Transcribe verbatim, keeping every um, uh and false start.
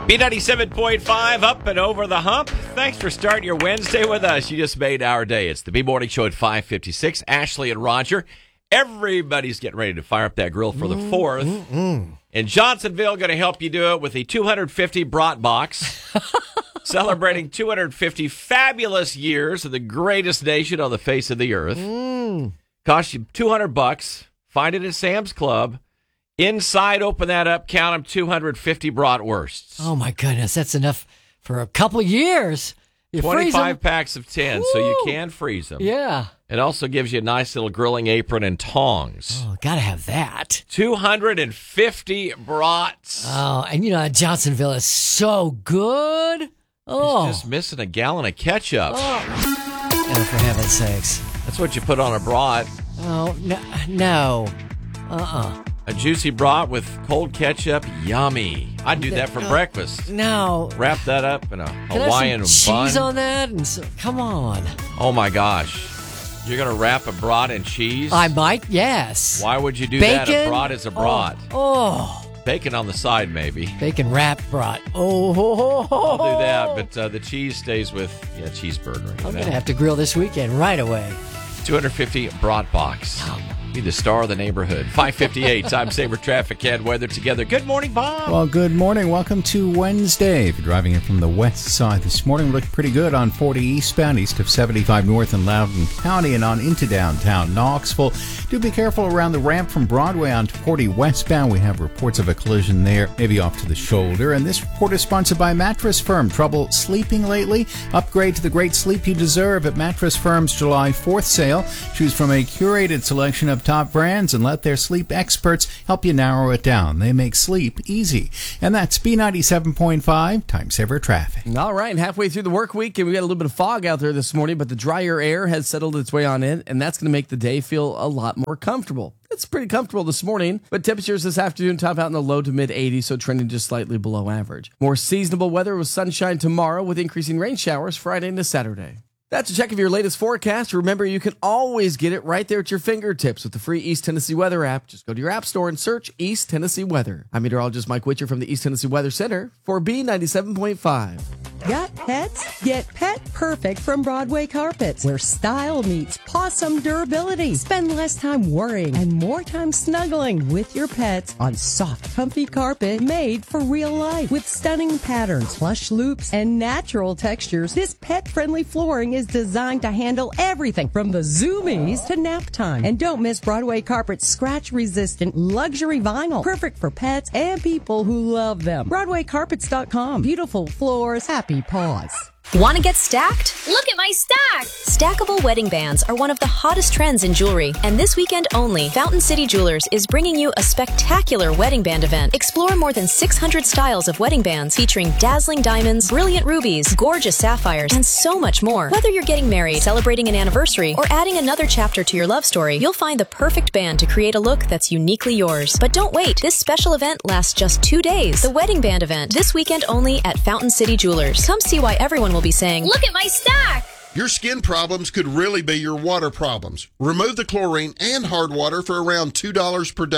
B ninety-seven point five, up and over the hump. Thanks for starting your Wednesday with us. You just made our day. It's the B Morning Show at five fifty-six. Ashley and Roger. Everybody's getting ready to fire up that grill for the fourth. Mm-mm. And Johnsonville going to help you do it with a two hundred fifty brat box. Celebrating two hundred fifty fabulous years of the greatest nation on the face of the earth. Mm. Cost you two hundred bucks. Find it at Sam's Club. Inside, open that up, count them, two hundred fifty bratwursts. Oh, my goodness. That's enough for a couple years. You twenty-five packs of ten, Woo! So you can freeze them. Yeah. It also gives you a nice little grilling apron and tongs. Oh, got to have that. two hundred fifty brats. Oh, and you know, Johnsonville is so good. Oh. It's just missing a gallon of ketchup. Oh, oh for heaven's sakes. That's what you put on a brat. Oh, no. no. Uh-uh. A juicy brat with cold ketchup, yummy. I'd do that for uh, breakfast. No. Wrap that up in a Can Hawaiian I have some bun. cheese on that? And so, come on. Oh, my gosh. You're going to wrap a brat in cheese? I might, yes. Why would you do Bacon? that? A brat is a brat. Oh. oh. Bacon on the side, maybe. Bacon wrap brat. Oh. Ho, ho, ho, I'll do that, but uh, the cheese stays with, yeah, cheeseburger. I'm going to have to grill this weekend right away. two hundred fifty brat box. Be the star of the neighborhood. five fifty-eight, time saver traffic and weather together. Good morning, Bob. Well, good morning. Welcome to Wednesday. If you're driving in from the west side this morning, we're looking pretty good on forty eastbound, east of seventy-five north in Loudoun County, and on into downtown Knoxville. Do be careful around the ramp from Broadway on forty westbound. We have reports of a collision there, maybe off to the shoulder. And this report is sponsored by Mattress Firm. Trouble sleeping lately? Upgrade to the great sleep you deserve at Mattress Firm's July fourth sale. Choose from a curated selection of top brands and let their sleep experts help you narrow it down. They make sleep easy. And that's B ninety-seven point five, Time Saver Traffic. All right, halfway through the work week, and we got a little bit of fog out there this morning, but the drier air has settled its way on in, and that's going to make the day feel a lot more comfortable. It's pretty comfortable this morning, but temperatures this afternoon top out in the low to mid eighties, so trending just slightly below average. More seasonable weather with sunshine tomorrow with increasing rain showers Friday into Saturday. That's a check of your latest forecast. Remember, you can always get it right there at your fingertips with the free East Tennessee Weather app. Just go to your app store and search East Tennessee Weather. I'm meteorologist Mike Witcher from the East Tennessee Weather Center for B ninety-seven point five. Got pets? Get Pet Perfect from Broadway Carpets, where style meets possum durability. Spend less time worrying and more time snuggling with your pets on soft, comfy carpet made for real life. With stunning patterns, plush loops, and natural textures, this pet-friendly flooring is designed to handle everything from the zoomies to nap time. And don't miss Broadway Carpet's scratch-resistant luxury vinyl, perfect for pets and people who love them. Broadway Carpets dot com. Beautiful floors, happy paws. Want to get stacked? Look at my stack! Stackable wedding bands are one of the hottest trends in jewelry, and this weekend only, Fountain City Jewelers is bringing you a spectacular wedding band event. Explore more than six hundred styles of wedding bands featuring dazzling diamonds, brilliant rubies, gorgeous sapphires, and so much more. Whether you're getting married, celebrating an anniversary, or adding another chapter to your love story, you'll find the perfect band to create a look that's uniquely yours. But don't wait. This special event lasts just two days. The wedding band event, this weekend only at Fountain City Jewelers. Come see why everyone will be saying, "Look at my stack!" Your skin problems could really be your water problems. Remove the chlorine and hard water for around two dollars per day.